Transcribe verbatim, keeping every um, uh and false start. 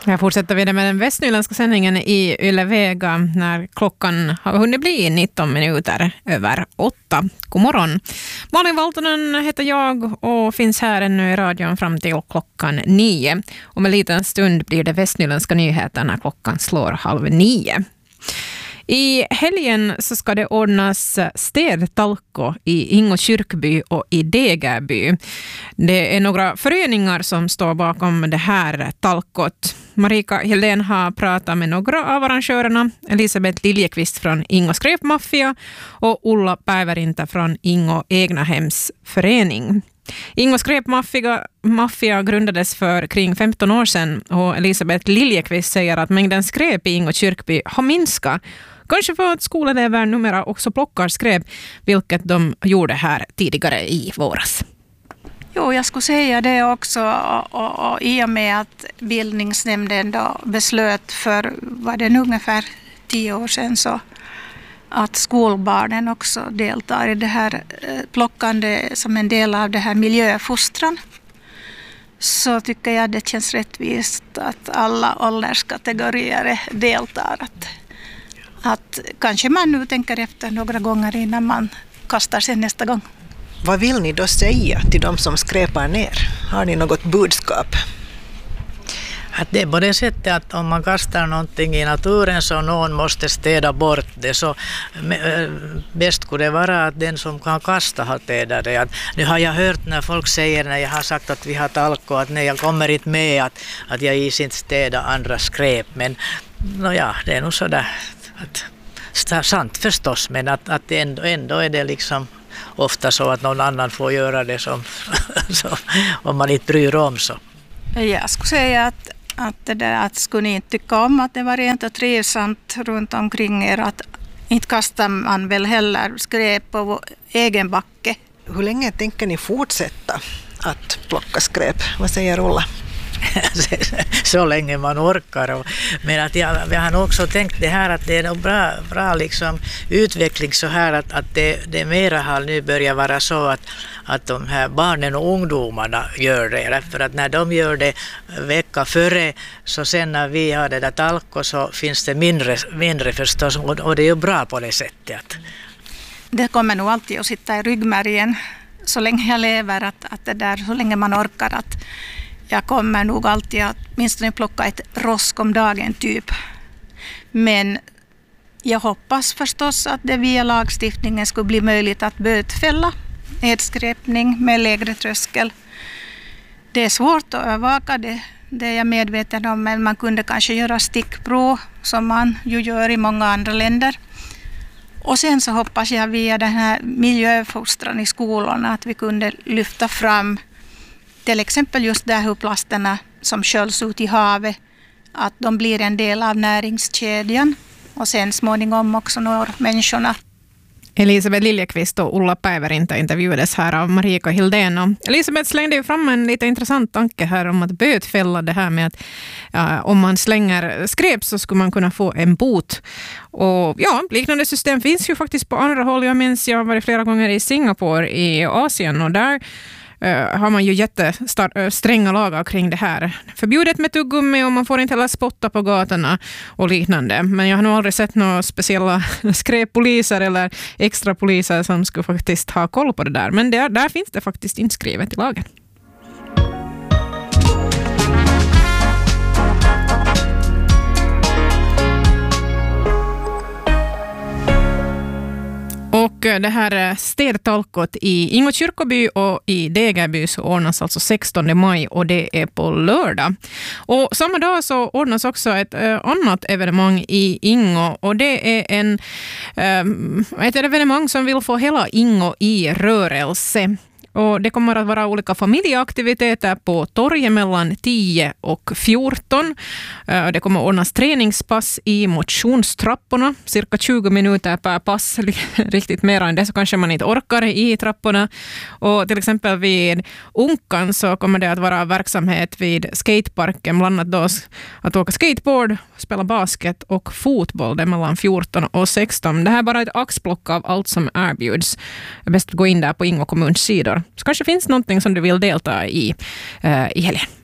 Jag fortsätter vidare med den västnyländska sändningen i Yle Vega när klockan har hunnit bli nitton minuter över åtta. God morgon. Malin Valtonen heter jag och finns här ännu i radion fram till klockan nio. Om en liten stund blir det västnyländska nyheter när klockan slår halv nio. I helgen så ska det ordnas städtalko i Ingo kyrkby och i Degerby. Det är några föreningar som står bakom det här talkot. Marika Hildén har pratat med några av arrangörerna, Elisabeth Liljekvist från Ingo Skräpmaffia och Ulla Päivärinta från Ingo Egnahemsförening. Ingo Skräpmaffia Maffia grundades för kring femton år sedan och Elisabeth Liljekvist säger att mängden skräp i Ingo kyrkby har minskat. Kanske för att skolelever numera också plockar skräp, vilket de gjorde här tidigare i våras. Jo, jag skulle säga det också och, och, och i och med att bildningsnämnden då beslöt för var det ungefär tio år sedan så att skolbarnen också deltar i det här plockande som en del av det här miljöfostran. Så tycker jag det känns rättvist att alla ålderskategorier deltar. Att, att kanske man nu tänker efter några gånger innan man kastar sig nästa gång. Vad vill ni då säga till de som skräpar ner? Har ni något budskap? Att det är på det sättet att om man kastar någonting i naturen så någon måste städa bort det. Så bäst skulle det vara att den som kan kasta har städat det. Att, nu har jag hört när folk säger när jag har sagt att vi har talko att nej, jag kommer inte med att, att jag is inte städa andra skräp. Men no ja, det är nog sådär att, sant förstås, men att, att ändå, ändå är det liksom ofta så att någon annan får göra det som, som om man inte bryr om så. Jag skulle säga att, att, det där, att skulle ni inte tycka om att det var rent och trivsamt runt omkring er, att inte kastar man väl heller skräp på vår egen backe. Hur länge tänker ni fortsätta att plocka skräp? Vad säger Ulla? Så länge man orkar. Men att jag, jag har också tänkt det här att det är en bra, bra liksom utveckling så här att, att det, det mera har nu börjat vara så att, att de här barnen och ungdomarna gör det. För att när de gör det vecka före så sen när vi har det där talko så finns det mindre, mindre förstås och det är ju bra på det sättet. Det kommer nog alltid att sitta i ryggmärgen så länge jag lever att, att det där, så länge man orkar att jag kommer nog alltid att minst plocka ett rosk om dagen typ. Men jag hoppas förstås att det via lagstiftningen skulle bli möjligt att bötfälla nedskräpning med lägre tröskel. Det är svårt att övervaka det, det är jag medveten om, men man kunde kanske göra stickprov som man ju gör i många andra länder. Och sen så hoppas jag via den här miljöfostran i skolorna att vi kunde lyfta fram till exempel just där hur plasterna som sköljs ut i havet, att de blir en del av näringskedjan och sen småningom också når människorna. Elisabeth Liljekvist och Ulla Päivärinta intervjuades här av Marika Hildén. Och Elisabeth slängde ju fram en lite intressant tanke här om att bötfälla det här med att ja, om man slänger skräp så skulle man kunna få en bot. Och ja, liknande system finns ju faktiskt på andra håll. Jag minns jag har varit flera gånger i Singapore i Asien och där Uh, har man ju jättestränga lagar kring det här. Förbjudet med tuggummi och man får inte heller spotta på gatorna och liknande. Men jag har nog aldrig sett några speciella skräppoliser eller extra poliser som skulle faktiskt ha koll på det där. Men där, där finns det faktiskt inskrivet i lagen. Och det här städtalkot i Ingo kyrkoby och i Degerby så ordnas alltså sextonde maj och det är på lördag. Och samma dag så ordnas också ett äh, annat evenemang i Ingo och det är en, äh, ett evenemang som vill få hela Ingo i rörelse. Och det kommer att vara olika familjeaktiviteter på torget mellan tio och fjorton. Det kommer att ordnas träningspass i motionstrapporna. Cirka tjugo minuter per pass. Riktigt mer än det så kanske man inte orkar i trapporna. Och till exempel vid Unkan så kommer det att vara verksamhet vid skateparken. Bland annat då att åka skateboard, spela basket och fotboll. Det är mellan fjorton och sexton. Det här är bara ett axplock av allt som erbjuds. Det är bäst att gå in där på Ingo kommuns sidor. Så kanske finns någonting som du vill delta i uh, i helgen.